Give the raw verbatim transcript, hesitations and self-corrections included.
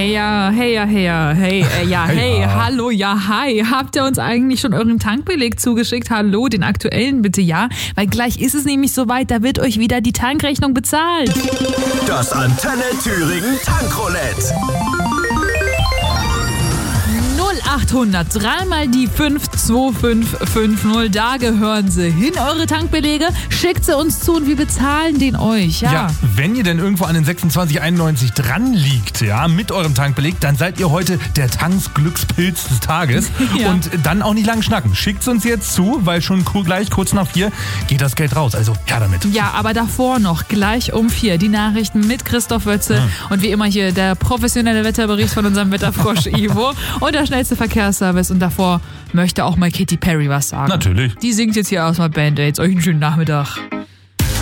Hey ja, hey ja, hey ja, hey, äh, ja, hey, Hey, ja. hallo, ja, hi. Habt ihr uns eigentlich schon euren Tankbeleg zugeschickt? Hallo, den aktuellen bitte, ja? Weil gleich ist es nämlich soweit, da wird euch wieder die Tankrechnung bezahlt. Das Antenne Thüringen Tankroulette. null achthundert, dreimal die fünf zwei fünf fünf null, da gehören sie hin, eure Tankbelege. Schickt sie uns zu und wir bezahlen den euch, ja. Ja, wenn ihr denn irgendwo an den sechsundzwanzig einundneunzig dran liegt, ja, mit eurem Tankbeleg, dann seid ihr heute der Tanksglückspilz des Tages. Ja. Und dann auch nicht lang schnacken. Schickt uns jetzt zu, weil schon ku- gleich kurz nach vier geht das Geld raus. Also, her damit. Ja, aber davor noch, gleich um vier, die Nachrichten mit Christoph Wötze Ja. und wie immer hier der professionelle Wetterbericht von unserem Wetterfrosch Ivo und der schnellste Verkehrsservice und davor möchte auch mal Katy Perry was sagen. Natürlich. Die singt jetzt hier aus mal Band-Aids. Euch einen schönen Nachmittag.